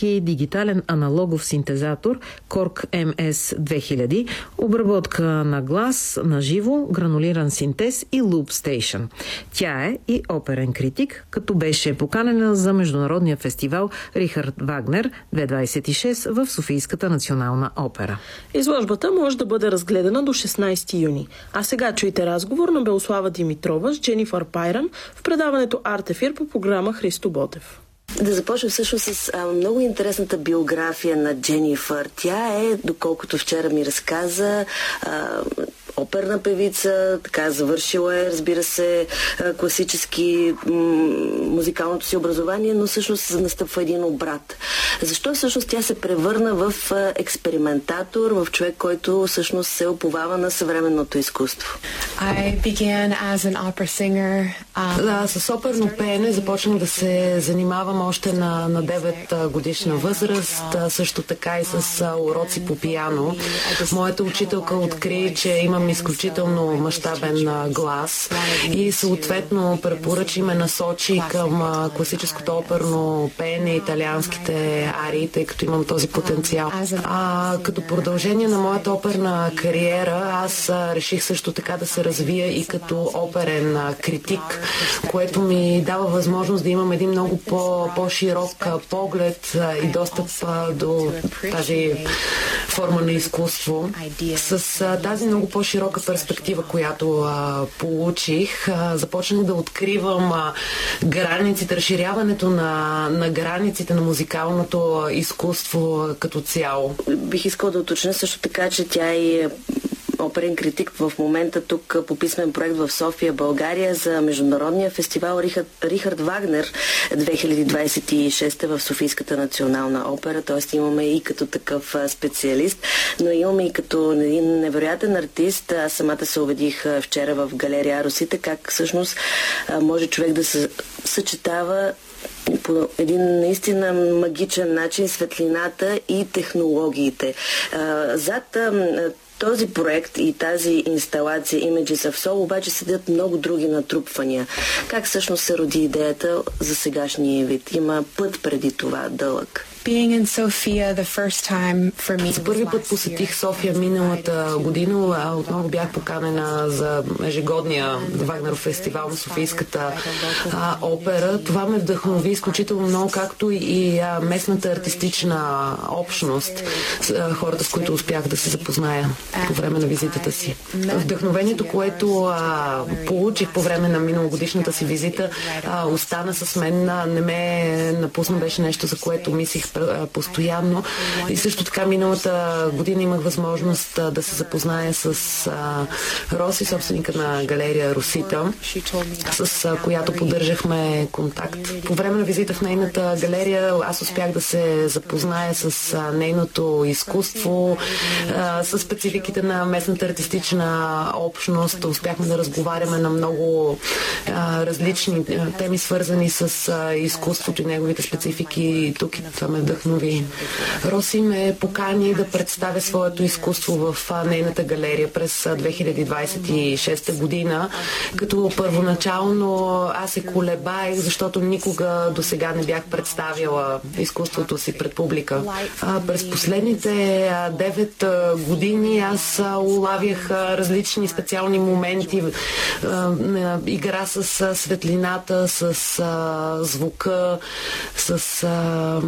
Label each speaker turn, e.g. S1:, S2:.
S1: и дигитален аналогов синтезатор Korg MS-2000, обработка на глас на живо, гранулиран синтез и Loop Station. Тя е и оперен критик, като беше поканена за Международния фестивал Рихард Вагнер 2026 в Софийската национална опера.
S2: Изложбата може да бъде разгледана до 16 юни. А сега чуйте разговор на Белослава Димитрова с Дженифър Пайран в предаването Артефир по програма Христо Ботев.
S3: Да започнем всъщност с много интересната биография на Дженифър. Тя е, доколкото вчера ми разказа, оперна певица, така завършила е, разбира се, класически музикалното си образование, но всъщност настъпва един обрат. Защо всъщност тя се превърна в експериментатор, в човек, който всъщност се уповава на съвременното изкуство?
S4: С оперно пеене започнах да се занимавам още на 9 годишна възраст, също така и с уроци по пиано. Моята учителка откри, че имам изключително мащабен глас и съответно препоръчи ме насочи към класическото оперно пеене, италианските арии, тъй като имам този потенциал. Като продължение на моята оперна кариера, аз реших също така да се развия и като оперен критик, което ми дава възможност да имам един много по-широк поглед и достъп до тази форма на изкуство. С тази много по-широка перспектива, която получих, започнах да откривам границите, разширяването на границите на музикалното изкуство като цяло.
S3: Бих искала да уточня също така, че тя е оперен критик в момента тук по писмен проект в София, България за Международния фестивал Рихард Вагнер 2026 в Софийската национална опера. Т.е. имаме и като такъв специалист, но имаме и като един невероятен артист. Аз самата се убедих вчера в галерия Русите как всъщност може човек да се съчетава по един наистина магичен начин светлината и технологиите. Зад този проект и тази инсталация Images of Soul обаче седят много други натрупвания. Как всъщност се роди идеята за сегашния вид? Има път преди това дълъг.
S4: За първи път посетих София миналата година. Отново бях поканена за ежегодния Вагнеров фестивал на Софийската опера. Това ме вдъхнови изключително много, както и местната артистична общност, хората, с които успях да се запозная по време на визитата си. Вдъхновението, което получих по време на миналогодишната си визита, остана с мен, не ме напусна, беше нещо, за което мислих постоянно. И също така миналата година имах възможност да се запозная с Роси, собственика на галерия Русита, с която поддържахме контакт. По време на визита в нейната галерия аз успях да се запозная с нейното изкуство, с спецификите на местната артистична общност. Успяхме да разговаряме на много различни теми, свързани с изкуството и неговите специфики. Тук и това ме вдъхнови. Роси ме покани да представя своето изкуство в нейната галерия през 2026 година, като първоначално аз се колебаех, защото никога до сега не бях представила изкуството си пред публика. През последните 9 години аз улавях различни специални моменти, игра с светлината, с звука, с